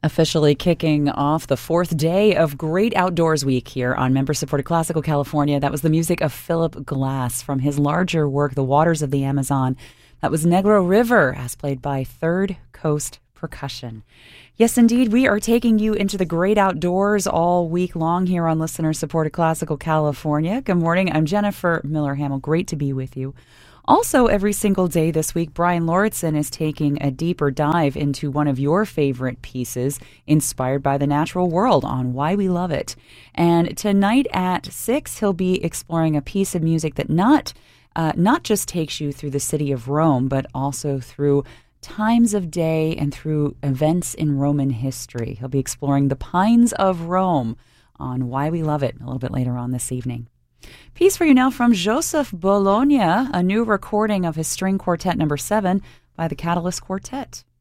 Officially kicking off the fourth day of Great Outdoors Week here on member-supported Classical California. That was the music of Philip Glass from his larger work, The Waters of the Amazon. That was Negro River, as played by Third Coast Percussion. Yes, indeed, we are taking you into the great outdoors all week long here on listener-supported Classical California. Good morning. I'm Jennifer Miller-Hamill. Great to be with you. Also, every single day this week, Brian Lauritsen is taking a deeper dive into one of your favorite pieces inspired by the natural world on why we love it. And tonight at 6, he'll be exploring a piece of music that not just takes you through the city of Rome, but also through times of day and through events in Roman history. He'll be exploring the Pines of Rome on why we love it a little bit later on this evening. Piece for you now from Joseph Bologna, a new recording of his string quartet number 7 by the Catalyst Quartet.